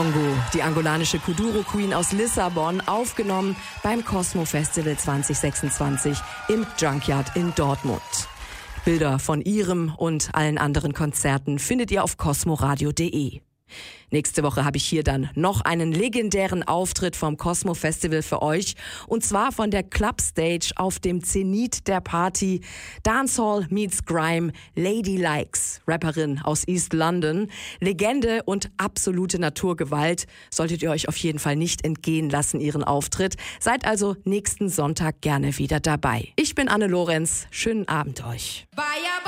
Bongo, die angolanische Kuduro Queen aus Lissabon, aufgenommen beim Cosmo Festival 2026 im Junkyard in Dortmund. Bilder von ihrem und allen anderen Konzerten findet ihr auf cosmoradio.de. Nächste Woche habe ich hier dann noch einen legendären Auftritt vom Cosmo Festival für euch. Und zwar von der Club Stage auf dem Zenit der Party. Dancehall meets Grime, Lady Likes, Rapperin aus East London. Legende und absolute Naturgewalt. Solltet ihr euch auf jeden Fall nicht entgehen lassen, ihren Auftritt. Seid also nächsten Sonntag gerne wieder dabei. Ich bin Anne Lorenz. Schönen Abend euch.